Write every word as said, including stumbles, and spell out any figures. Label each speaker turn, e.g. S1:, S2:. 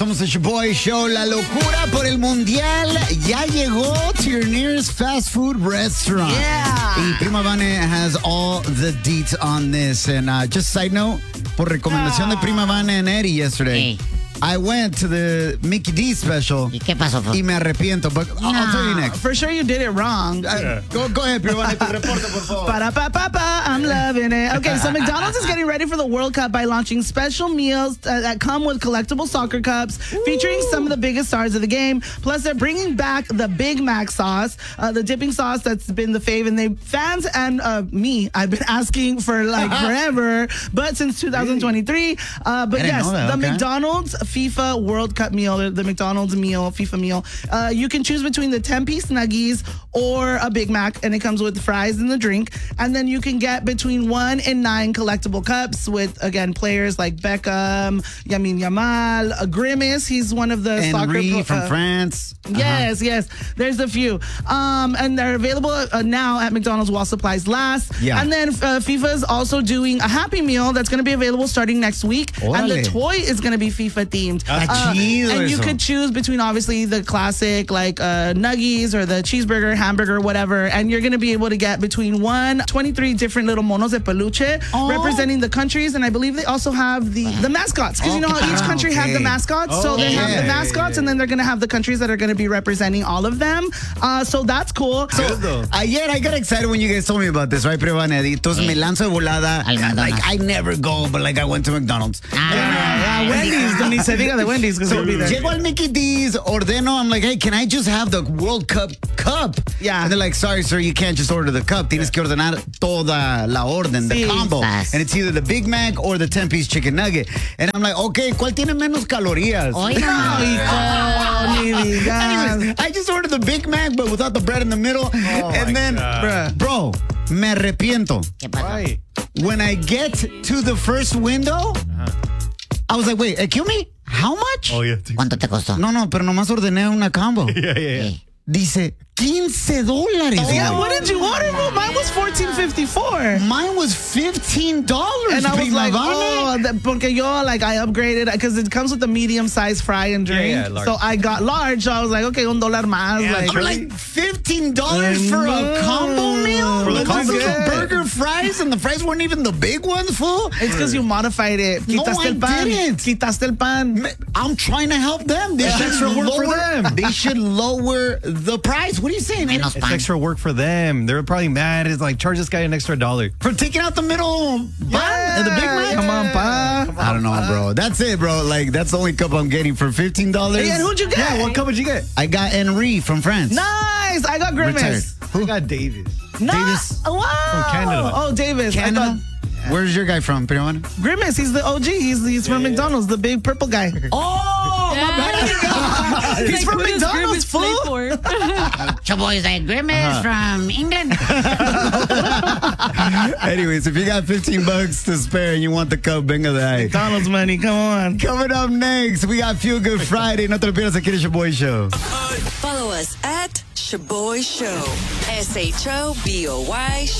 S1: Somos el Shoboy Show. La locura por el mundial ya llegó to your nearest fast food restaurant.
S2: Yeah.
S1: Y Prima Vane has all the deets on this. And uh, just side note, por recomendación de Prima Vane and Eddie yesterday,
S3: Hey.
S1: I went to the Mickey D special.
S3: ¿Y qué pasó?
S1: Y me arrepiento, but I'll, I'll tell you next.
S2: For sure you did it wrong.
S1: Uh, go, go ahead, Prima Vane, tu reporte, por favor.
S2: Para pa pa pa, I'm loving it. Okay, so McDonald's is getting ready for the World Cup by launching special meals uh, that come with collectible soccer cups featuring some of the biggest stars of the game. Plus, they're bringing back the Big Mac sauce, uh, the dipping sauce that's been the fave, and they fans and uh, me, I've been asking for like forever, but since two thousand twenty-three. Uh, but
S1: I didn't
S2: yes,
S1: know that,
S2: the
S1: okay.
S2: McDonald's FIFA World Cup meal, the, the McDonald's meal, FIFA meal. Uh, you can choose between the ten-piece nuggies or a Big Mac, and it comes with fries and the drink. And then you can get between one and nine collectible cups with, again, players like Beckham, Yamin Yamal, uh, Grimace. He's one of the
S1: Henry
S2: soccer...
S1: from
S2: uh,
S1: France.
S2: Yes, yes. There's a few. Um, and they're available uh, now at McDonald's while supplies last.
S1: Yeah.
S2: And then uh, FIFA is also doing a Happy Meal that's going to be available starting next week. And the
S1: Órale.
S2: toy is going to be FIFA themed.
S1: Ah, chido
S2: and you
S1: eso.
S2: could choose between obviously the classic like uh, nuggies or the cheeseburger, hamburger, whatever. And you're going to be able to get between one, twenty-three different little monos de peluche
S1: Oh.
S2: representing the countries. And I believe they also have the, the mascots. Because you know how each
S1: Ah,
S2: country have the
S1: okay.
S2: mascots. So they have
S1: yeah,
S2: the
S1: yeah,
S2: mascots and then they're going to have the countries that are going to be representing all of them. Uh, so that's cool. So,
S1: Ayer I got excited when you guys told me about this, right, Prima Vane? Entonces me lanzo de volada.
S3: Al McDonald's.
S1: Like, I never go, but like I went to McDonald's.
S2: yeah, Wendy's. Ni se diga de Wendy's because he'll be there.
S1: Llego al Mickey D's, ordeno. I'm like, hey, can I just have the World Cup cup?
S2: Yeah.
S1: And they're like, sorry, sir, you can't just order the cup. Tienes que ordenar toda la orden, the
S2: Sí.
S1: combo.
S3: Sas.
S1: And it's either the Big Mac or the ten-piece chicken nugget. And I'm like, okay, ¿cuál tiene menos calorías?
S3: Oiga.
S2: Hijo, ni digas.
S1: Anyways, I just ordered the Big Mac, but without the bread in the middle. and then, bruh, bro, me arrepiento.
S3: ¿Qué pasó?
S1: When I get to the first window, I was like, wait, excuse me? How much?
S4: Oh, yeah.
S3: ¿Cuánto te costó?
S1: No, no, pero nomás ordené una combo.
S4: Yeah, yeah, yeah.
S3: Sí.
S1: Dice, quince dólares.
S2: Yeah,
S1: güey.
S2: what did you order? Well, mine was fourteen fifty-four.
S1: Mine was fifteen dollars.
S2: And I was
S1: Prima
S2: like,
S1: Vane.
S2: oh, that, porque yo, like, I upgraded because it comes with a medium-sized fry and drink.
S4: Yeah, yeah, large.
S2: So I got large. So I was like, okay, un dólar más.
S4: Yeah,
S2: like,
S4: sure.
S1: Like fifteen dollars for a
S2: No.
S1: combo meal?
S4: For the
S1: With
S4: combo?
S1: those
S2: Yeah.
S1: burger fries, and the fries weren't even the big ones, fool.
S2: It's because you modified it.
S1: No,
S2: Quitaste
S1: I
S2: el pan.
S1: didn't.
S2: Quitaste el pan.
S1: I'm trying to help them. They should
S4: extra work
S1: lower,
S4: for them.
S1: They should lower the price. What are you saying?
S3: Menos
S4: It's
S3: pan.
S4: extra work for them. They're probably mad. It's like, charge this guy an extra dollar.
S1: For taking out the middle bun and the Big Mac?
S2: Come on, pa.
S1: I don't know, bro. That's it, bro. Like, that's the only cup I'm getting for fifteen dollars.
S2: Hey, and who'd you get?
S4: Yeah, what cup did you get?
S1: I got Henry from France.
S2: Nice. I got
S1: Retired.
S2: Grimace.
S4: Who got Davis?
S2: No.
S1: Davis.
S2: Wow.
S4: From Canada.
S2: Oh, Davis. I
S1: Canada?
S2: thought
S1: Where's your guy from, Prima Vane?
S2: Grimace. He's the O G. He's, he's from McDonald's, the big purple guy.
S1: Oh, my bad.
S2: He's from McDonald's, fool.
S3: Shoboy is like Grimace from England.
S1: Anyways, if you got fifteen bucks to spare and you want the cup, venga de ahí.
S2: McDonald's money. Come on.
S1: Coming up next, we got Feel Good Friday. No te lo pierdas aquí en el Shoboy Show.
S5: Follow us at Shoboy Show. S H O B O Y